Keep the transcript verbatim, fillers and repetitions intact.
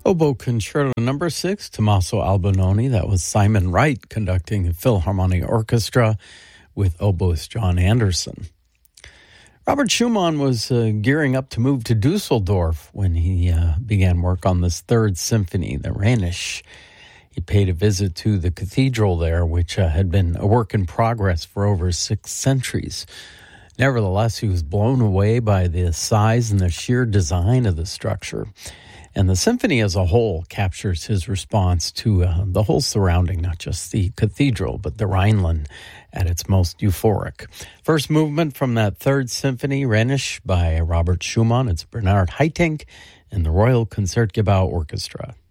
Oboe Concerto Number Six, Tommaso Albinoni. That was Simon Wright conducting the Philharmonic Orchestra with oboist John Anderson. Robert Schumann was uh, gearing up to move to Dusseldorf when he uh, began work on this third symphony, the Rhenish. He paid a visit to the cathedral there, which uh, had been a work in progress for over six centuries. Nevertheless, he was blown away by the size and the sheer design of the structure. And the symphony as a whole captures his response to uh, the whole surrounding, not just the cathedral, but the Rhineland at its most euphoric. First movement from that third symphony, Rhenish, by Robert Schumann. It's Bernard Haitink and the Royal Concertgebouw Orchestra.